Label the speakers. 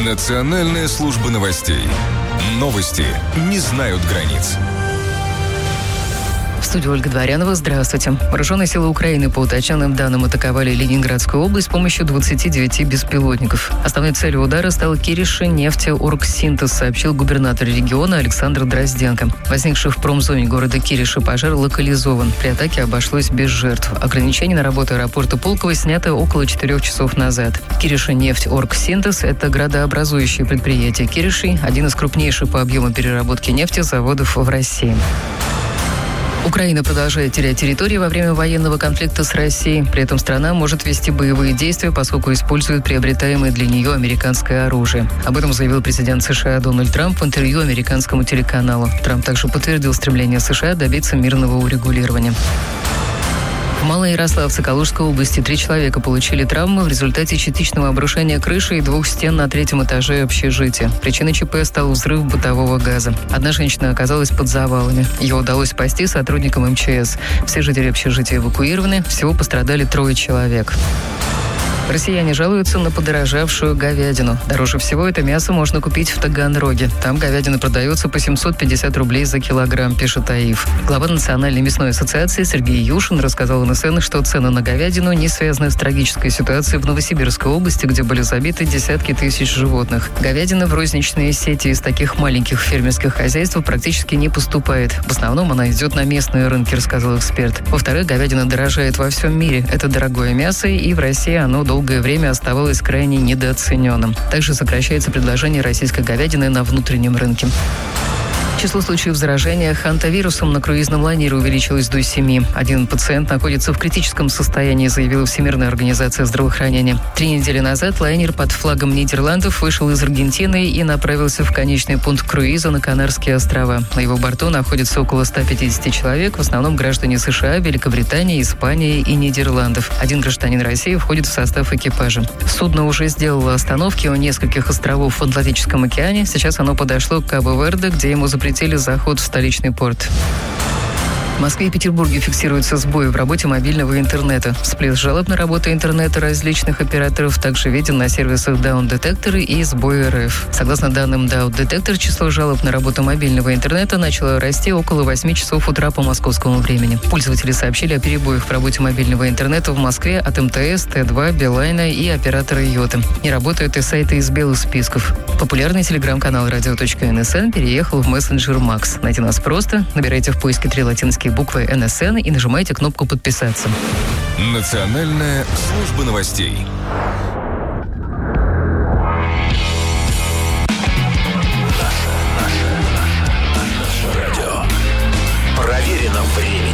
Speaker 1: Национальная служба новостей. Новости не знают границ.
Speaker 2: В студии Ольга Дворянова. Здравствуйте. Вооруженные силы Украины по уточненным данным атаковали Ленинградскую область с помощью 29 беспилотников. Основной целью удара стал Кириши нефтеоргсинтез, сообщил губернатор региона Александр Дрозденко. Возникший в промзоне города Кириши пожар локализован. При атаке обошлось без жертв. Ограничения на работу аэропорта Пулково сняты около 4 часов назад. Кириши нефтеоргсинтез – это градообразующее предприятие Кириши, один из крупнейших по объему переработки нефти заводов в России. Украина продолжает терять территории во время военного конфликта с Россией. При этом страна может вести боевые действия, поскольку использует приобретаемое для нее американское оружие. Об этом заявил президент США Дональд Трамп в интервью американскому телеканалу. Трамп также подтвердил стремление США добиться мирного урегулирования. В Малоярославце Калужской области 3 человека получили травмы в результате частичного обрушения крыши и 2 стен на 3-м этаже общежития. Причиной ЧП стал взрыв бытового газа. Одна женщина оказалась под завалами. Ее удалось спасти сотрудникам МЧС. Все жители общежития эвакуированы. Всего пострадали 3 человек. Россияне жалуются на подорожавшую говядину. Дороже всего это мясо можно купить в Таганроге. Там говядина продается по 750 рублей за килограмм, пишет АИФ. Глава Национальной мясной ассоциации Сергей Юшин рассказал НСН, что цены на говядину не связаны с трагической ситуацией в Новосибирской области, где были забиты десятки тысяч животных. Говядина в розничные сети из таких маленьких фермерских хозяйств практически не поступает. В основном она идет на местные рынки, рассказал эксперт. Во-вторых, говядина дорожает во всем мире. Это дорогое мясо, и в России оно долгое время оставалось крайне недооцененным. Также сокращается предложение российской говядины на внутреннем рынке. Число случаев заражения хантавирусом на круизном лайнере увеличилось до 7. Один пациент находится в критическом состоянии, заявила Всемирная организация здравоохранения. 3 недели назад лайнер под флагом Нидерландов вышел из Аргентины и направился в конечный пункт круиза на Канарские острова. На его борту находится около 150 человек, в основном граждане США, Великобритании, Испании и Нидерландов. 1 гражданин России входит в состав экипажа. Судно уже сделало остановки у нескольких островов в Атлантическом океане. Сейчас оно подошло к Кабо-Верде, где ему запретили заход в столичный порт. В Москве и Петербурге фиксируются сбои в работе мобильного интернета. Всплеск жалоб на работу интернета различных операторов также виден на сервисах Down Detector и Сбой РФ. Согласно данным Down Detector, число жалоб на работу мобильного интернета начало расти около 8 часов утра по московскому времени. Пользователи сообщили о перебоях в работе мобильного интернета в Москве от МТС, Т2, Билайна и оператора Йоты. Не работают и сайты из белых списков. Популярный телеграм-канал radio.nsn переехал в мессенджер Макс. Найти нас просто. Набирайте в поиске 3 латинские буквы НСН и нажимайте кнопку «Подписаться».
Speaker 1: Национальная служба новостей.